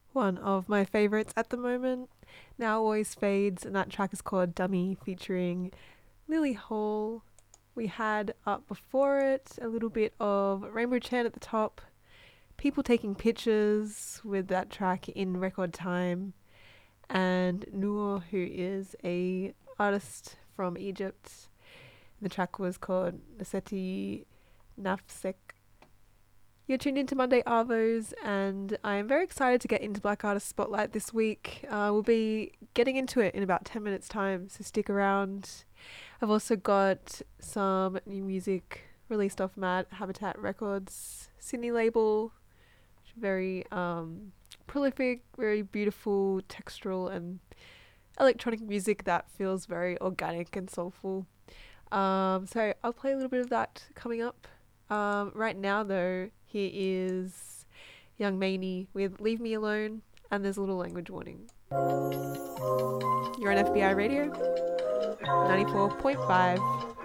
One of my favorites at the moment, Now Always Fades, and that track is called Dummy featuring Lily Hall. We had up before it a little bit of Rainbow Chan at the top, people taking pictures with that track in record time, and Noor, who is a artist from Egypt. The track was called Naseti Nafsek. You're tuned into Monday Arvos, and I am very excited to get into Black Artist Spotlight this week. We'll be getting into it in about 10 minutes' time, so stick around. I've also got some new music released off Mad Habitat Records Sydney label. Very prolific, very beautiful, textural, and electronic music that feels very organic and soulful. So I'll play a little bit of that coming up. Right now, though, here is Young Maney with Leave Me Alone, and there's a little language warning. You're on FBI Radio 94.5.